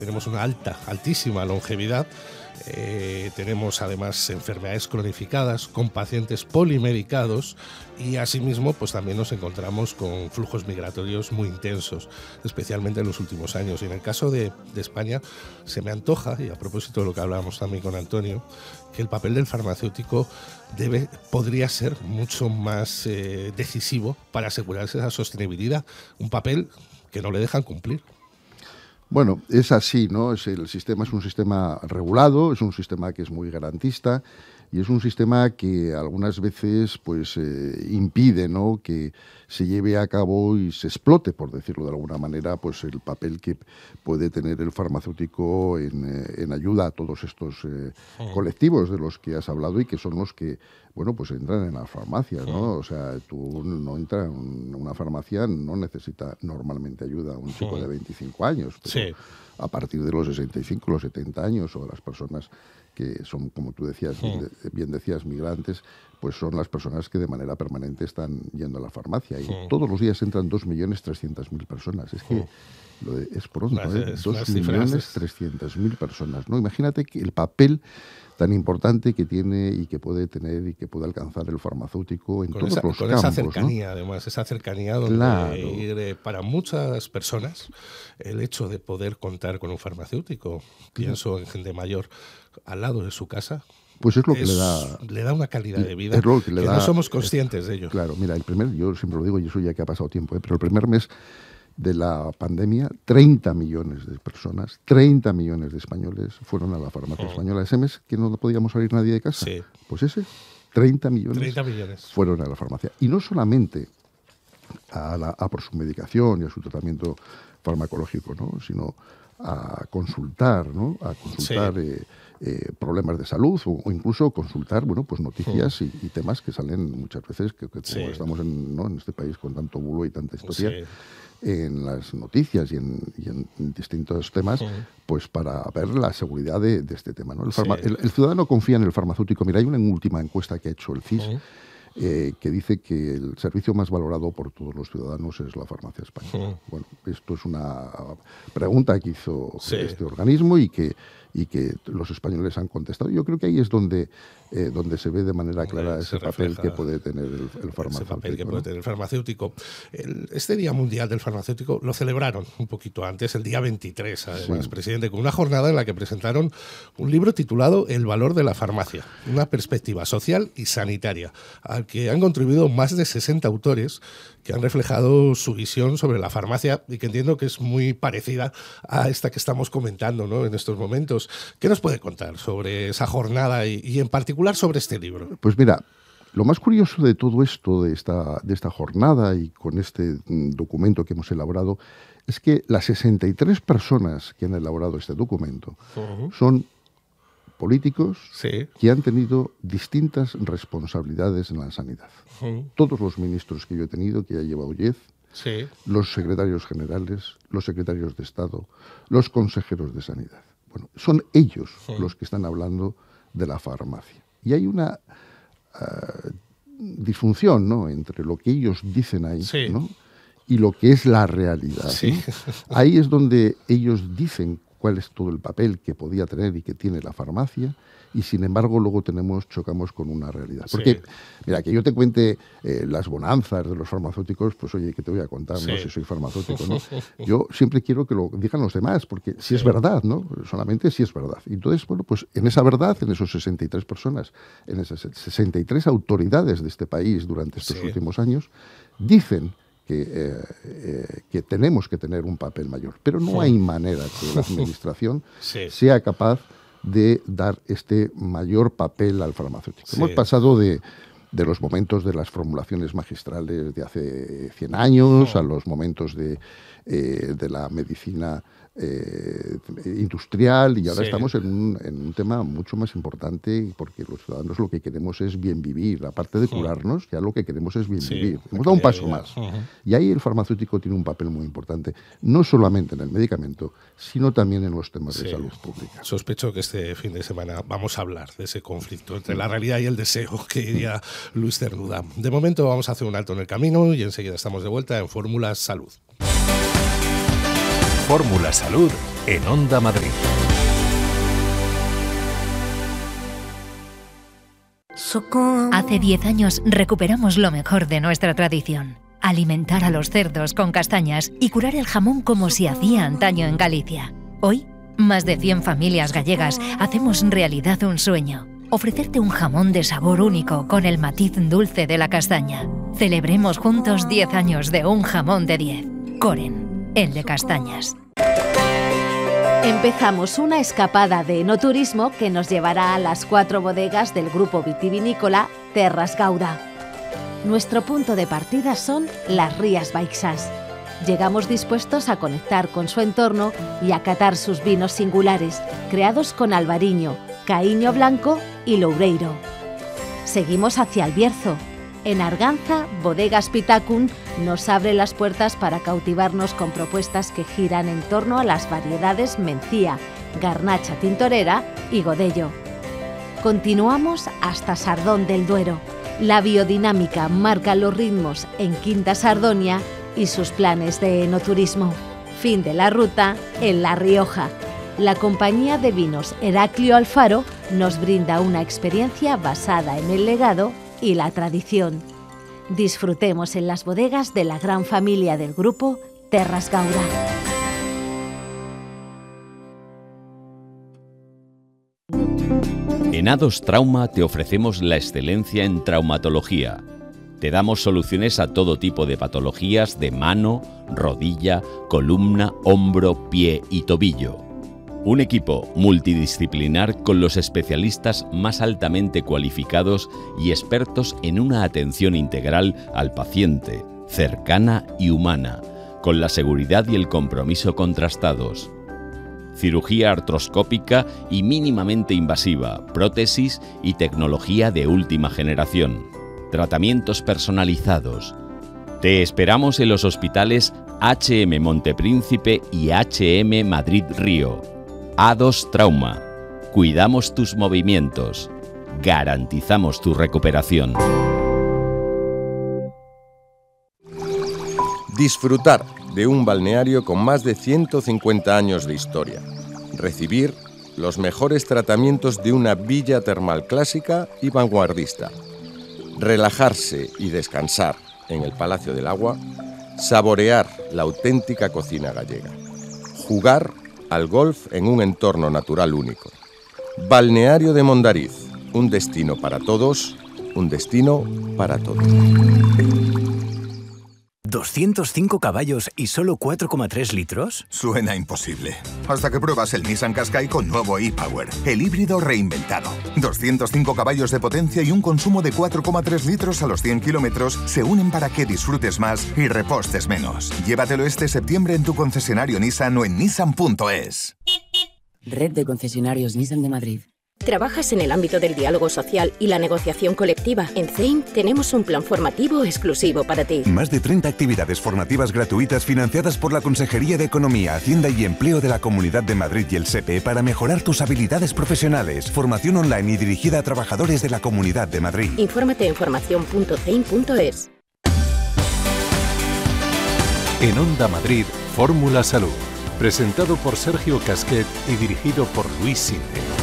tenemos una altísima longevidad. Tenemos además enfermedades cronificadas con pacientes polimedicados y asimismo pues también nos encontramos con flujos migratorios muy intensos, especialmente en los últimos años. Y en el caso de España se me antoja, y a propósito de lo que hablábamos también con Antonio, que el papel del farmacéutico podría ser mucho más decisivo para asegurarse esa sostenibilidad, un papel que no le dejan cumplir. Bueno, es así, ¿no? El sistema es un sistema regulado, es un sistema que es muy garantista y es un sistema que algunas veces pues impide, ¿no?, que se lleve a cabo y se explote, por decirlo de alguna manera, pues el papel que puede tener el farmacéutico en ayuda a todos estos colectivos de los que has hablado y que son los que, bueno, pues entran en las farmacias, ¿no? O sea, tú no entras en una farmacia, no necesita normalmente ayuda un chico de 25 años, pero a partir de los 65, los 70 años, o las personas que son, como tú decías, bien decías, migrantes, pues son las personas que de manera permanente están yendo a la farmacia. Y todos los días entran 2.300.000 personas. Es que es pronto, ¿eh? 2.300.000 personas, ¿no? Imagínate que el papel tan importante que tiene y que puede tener y que puede alcanzar el farmacéutico en todos los campos. Con esa cercanía, ¿no? Además, esa cercanía donde claro. Para muchas personas el hecho de poder contar con un farmacéutico, pienso en gente mayor, al lado de su casa, pues es lo que le da una calidad de vida es lo que no somos conscientes de ello. Claro, mira, yo siempre lo digo, y eso ya que ha pasado tiempo, pero el primer mes de la pandemia, 30 millones de personas, 30 millones de españoles fueron a la farmacia española. Ese mes que no podíamos salir nadie de casa, pues ese 30 millones fueron a la farmacia. Y no solamente a por su medicación y a su tratamiento farmacológico, ¿no?, sino a consultar, ¿no?, a consultar problemas de salud o incluso consultar, bueno, pues noticias y temas que salen muchas veces, que como estamos en este país con tanto bulo y tanta historia, en las noticias y en distintos temas, pues para ver la seguridad de este tema, ¿no? El ciudadano confía en el farmacéutico. Mira, hay una última encuesta que ha hecho el CIS que dice que el servicio más valorado por todos los ciudadanos es la farmacia española. Bueno, esto es una pregunta que hizo este organismo y que los españoles han contestado. Yo creo que ahí es donde se ve de manera clara ese papel que puede tener el farmacéutico. Ese papel que puede tener el farmacéutico. Este Día Mundial del Farmacéutico lo celebraron un poquito antes, el día 23, además, presidente, con una jornada en la que presentaron un libro titulado El valor de la farmacia, una perspectiva social y sanitaria, al que han contribuido más de 60 autores que han reflejado su visión sobre la farmacia y que entiendo que es muy parecida a esta que estamos comentando, ¿no?, en estos momentos. ¿Qué nos puede contar sobre esa jornada y en particular sobre este libro? Pues mira, lo más curioso de todo esto, de esta jornada y con este documento que hemos elaborado, es que las 63 personas que han elaborado este documento son políticos que han tenido distintas responsabilidades en la sanidad. Todos los ministros que yo he tenido, que ha llevado Yez, los secretarios generales, los secretarios de Estado, los consejeros de Sanidad. Bueno, son ellos los que están hablando de la farmacia. Y hay una disfunción, ¿no?, entre lo que ellos dicen ahí, ¿no?, y lo que es la realidad, ¿no? Ahí es donde ellos dicen cuál es todo el papel que podía tener y que tiene la farmacia, y sin embargo luego chocamos con una realidad. Porque, mira, que yo te cuente las bonanzas de los farmacéuticos, pues oye, ¿qué te voy a contar? No sé si soy farmacéutico, ¿no? Yo siempre quiero que lo digan los demás, porque si es verdad, ¿no? Solamente si es verdad. Entonces, bueno, pues en esa verdad, en esos 63 personas, en esas 63 autoridades de este país durante estos últimos años, dicen que tenemos que tener un papel mayor. Pero no hay manera que la administración sea capaz de dar este mayor papel al farmacéutico. Hemos pasado de los momentos de las formulaciones magistrales de hace 100 años a los momentos de la medicina industrial, y ahora estamos en un tema mucho más importante, porque los ciudadanos lo que queremos es bien vivir. Aparte de curarnos, ya lo que queremos es bien vivir. Hemos dado un paso más. Y ahí el farmacéutico tiene un papel muy importante, no solamente en el medicamento, sino también en los temas de salud pública. Sospecho que este fin de semana vamos a hablar de ese conflicto entre la realidad y el deseo, que diría Luis Cernuda. De momento vamos a hacer un alto en el camino y enseguida estamos de vuelta en Fórmula Salud. Fórmula Salud en Onda Madrid. Hace 10 años recuperamos lo mejor de nuestra tradición: alimentar a los cerdos con castañas y curar el jamón como se hacía antaño en Galicia. Hoy, más de 100 familias gallegas hacemos realidad un sueño: ofrecerte un jamón de sabor único con el matiz dulce de la castaña. Celebremos juntos 10 años de un jamón de 10. Coren, el de castañas. Empezamos una escapada de enoturismo que nos llevará a las 4 bodegas del grupo vitivinícola Terras Gauda. Nuestro punto de partida son las Rías Baixas. Llegamos dispuestos a conectar con su entorno y a catar sus vinos singulares, creados con albariño, caíño blanco y loureiro. Seguimos hacia el Bierzo. En Arganza, Bodegas Pitacun nos abre las puertas para cautivarnos con propuestas que giran en torno a las variedades Mencía, Garnacha Tintorera y Godello. Continuamos hasta Sardón del Duero. La biodinámica marca los ritmos en Quinta Sardonia y sus planes de enoturismo. Fin de la ruta en La Rioja. La compañía de vinos Heraclio Alfaro nos brinda una experiencia basada en el legado y la tradición. Disfrutemos en las bodegas de la gran familia del grupo Terras Gauda. En A2 Trauma te ofrecemos la excelencia en traumatología. Te damos soluciones a todo tipo de patologías de mano, rodilla, columna, hombro, pie y tobillo. Un equipo multidisciplinar con los especialistas más altamente cualificados y expertos en una atención integral al paciente, cercana y humana, con la seguridad y el compromiso contrastados. Cirugía artroscópica y mínimamente invasiva, prótesis y tecnología de última generación. Tratamientos personalizados. Te esperamos en los hospitales HM Montepríncipe y HM Madrid Río. A2 Trauma. Cuidamos tus movimientos. Garantizamos tu recuperación. Disfrutar de un balneario con más de 150 años de historia. Recibir los mejores tratamientos de una villa termal clásica y vanguardista. Relajarse y descansar en el Palacio del Agua. Saborear la auténtica cocina gallega. Jugar al golf en un entorno natural único. Balneario de Mondariz, un destino para todos, un destino para todos. 205 caballos y solo 4,3 litros. Suena imposible. Hasta que pruebas el Nissan Qashqai con nuevo e-Power, el híbrido reinventado. 205 caballos de potencia y un consumo de 4,3 litros a los 100 kilómetros se unen para que disfrutes más y repostes menos. Llévatelo este septiembre en tu concesionario Nissan o en nissan.es. Red de concesionarios Nissan de Madrid. ¿Trabajas en el ámbito del diálogo social y la negociación colectiva? En CEIM tenemos un plan formativo exclusivo para ti. Más de 30 actividades formativas gratuitas financiadas por la Consejería de Economía, Hacienda y Empleo de la Comunidad de Madrid y el SEPE para mejorar tus habilidades profesionales. Formación online y dirigida a trabajadores de la Comunidad de Madrid. Infórmate en formacion.ceim.es. En Onda Madrid, Fórmula Salud. Presentado por Sergio Casquet y dirigido por Luis Sinde.